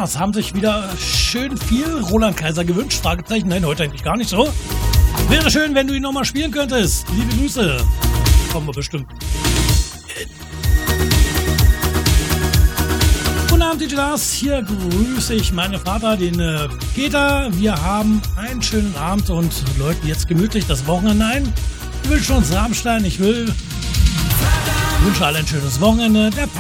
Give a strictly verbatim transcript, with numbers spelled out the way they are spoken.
Stars haben sich wieder schön viel Roland Kaiser gewünscht. Fragezeichen, nein, heute eigentlich gar nicht so. Wäre schön, wenn du ihn nochmal spielen könntest. Liebe Grüße. Kommen wir bestimmt. Guten Abend, D J Lars. Hier grüße ich meinen Vater, den äh, Peter. Wir haben einen schönen Abend und läuten jetzt gemütlich das Wochenende ein. Ich wünsche uns Rammstein. Ich will... Ich wünsche allen ein schönes Wochenende. Der